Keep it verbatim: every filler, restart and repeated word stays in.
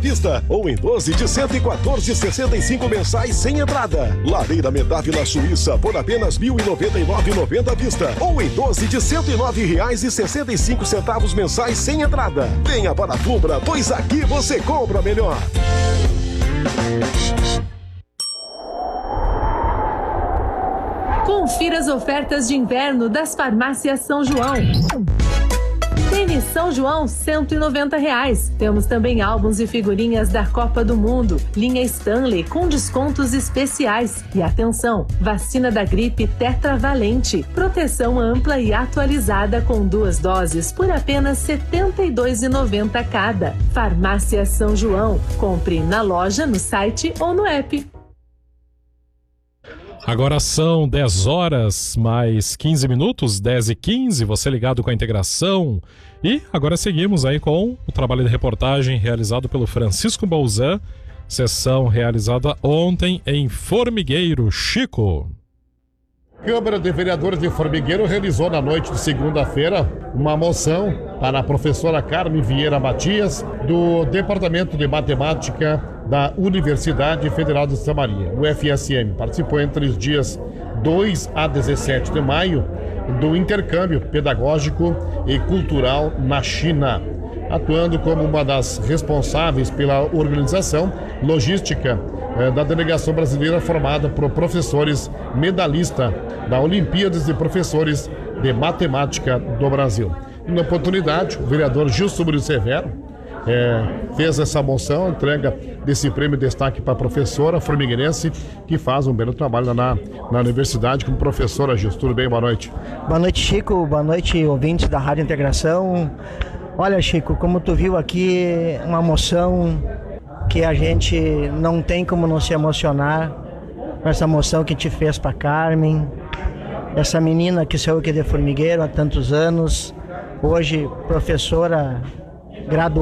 Pista ou em doze de cento e quatorze reais e sessenta e cinco mensais sem entrada. Lareira Medave Suíça por apenas mil e noventa e nove reais e noventa à vista ou em doze de cento e nove reais e sessenta e cinco centavos mensais sem entrada. Venha para a Fubra, pois aqui você compra melhor. Confira as ofertas de inverno das farmácias São João. Tênis São João, cento e noventa reais. Temos também álbuns e figurinhas da Copa do Mundo. Linha Stanley com descontos especiais. E atenção, vacina da gripe tetravalente. Proteção ampla e atualizada com duas doses por apenas setenta e dois reais e noventa centavos cada. Farmácia São João. Compre na loja, no site ou no app. Agora são dez horas mais quinze minutos, dez e quinze, você ligado com a integração. E agora seguimos aí com o trabalho de reportagem realizado pelo Francisco Bolzan, sessão realizada ontem em Formigueiro. Chico. Câmara de Vereadores de Formigueiro realizou na noite de segunda-feira uma moção para a professora Carmen Vieira Matias, do Departamento de Matemática da Universidade Federal de Santa Maria, U F S M. Participou entre os dias dois a dezessete de maio do intercâmbio pedagógico e cultural na China, atuando como uma das responsáveis pela organização logística eh, da delegação brasileira formada por professores medalhistas da Olimpíadas de Professores de Matemática do Brasil. E na oportunidade, o vereador Gilson Murilo Severo É, fez essa moção, entrega desse prêmio de destaque para a professora formigueirense que faz um belo trabalho na, na universidade como professora. Gil, tudo bem? Boa noite. Boa noite, Chico. Boa noite, ouvintes da Rádio Integração. Olha, Chico, como tu viu aqui, uma moção que a gente não tem como não se emocionar com essa moção que te fez para Carmen, essa menina que saiu aqui de Formigueiro há tantos anos, hoje professora graduada